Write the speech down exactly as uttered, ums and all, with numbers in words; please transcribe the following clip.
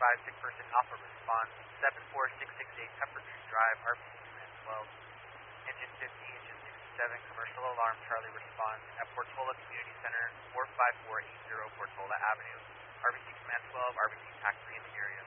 five, sick person Alpha response, seven four six six eight Pepper Tree Drive, R B C Command twelve, Engine fifty, Engine sixty-seven, Commercial Alarm, Charlie response, at Portola Community Center, four five four eight zero Portola Avenue, R B C Command twelve, R B C T A C three in the area.